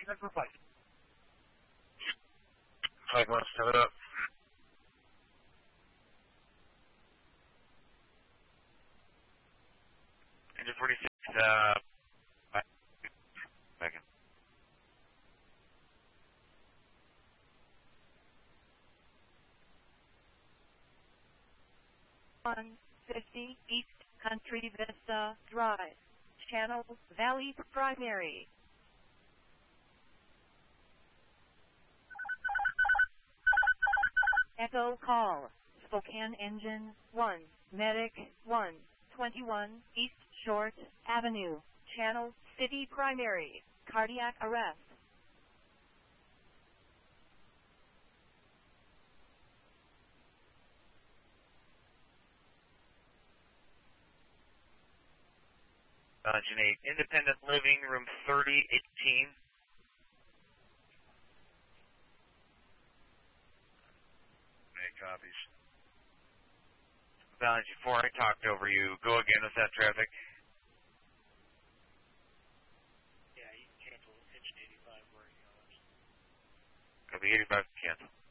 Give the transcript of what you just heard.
Flight 1, start it up. Engine 46, second. 150 East Country Vista Drive, Channel Valley Primary. Echo call, Spokane Engine 1, Medic 1, 21 East Short Avenue, Channel City Primary, cardiac arrest. Engine 8, Independent Living, room 3018. Make copies. Engine 4, I talked over you. Go again with that traffic. Yeah, you can cancel engine 85 working on it. Copy 85, cancel.